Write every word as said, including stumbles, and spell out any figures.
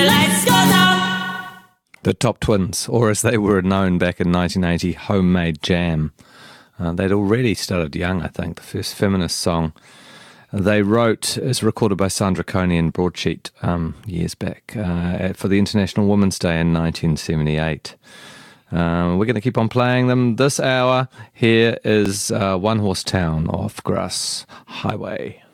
Let's go now. The Top Twins, or as they were known back in nineteen eighty, Homemade Jam. Uh, they'd already started young, I think. The first feminist song they wrote is recorded by Sandra Coney and Broadsheet um, years back uh, for the International Women's Day in nineteen seventy-eight. Uh, we're going to keep on playing them this hour. Here is uh, One Horse Town off Grass Highway.